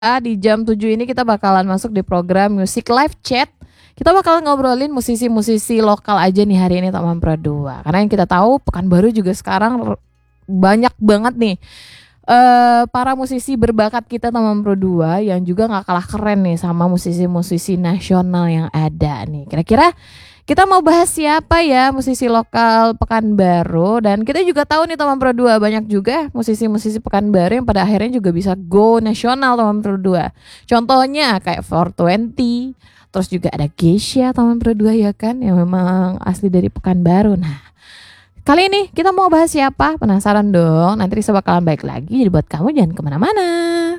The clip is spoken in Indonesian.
Di jam 7 ini kita bakalan masuk di program Music Live Chat. Kita bakalan ngobrolin musisi-musisi lokal aja nih hari ini Taman Pro 2. Karena yang kita tahu Pekanbaru juga sekarang banyak banget nih para musisi berbakat kita Taman Pro 2 yang juga gak kalah keren nih sama musisi-musisi nasional yang ada nih. Kira-kira kita mau bahas siapa ya musisi lokal Pekanbaru, dan kita juga tahu nih Taman Pro 2 banyak juga musisi-musisi Pekanbaru yang pada akhirnya juga bisa go nasional Taman Pro 2. Contohnya kayak 420, terus juga ada Geisha Taman Pro 2 ya kan, yang memang asli dari Pekanbaru. Nah, kali ini kita mau bahas siapa? Penasaran dong? Nanti Risa bakalan balik lagi, jadi buat kamu jangan kemana-mana.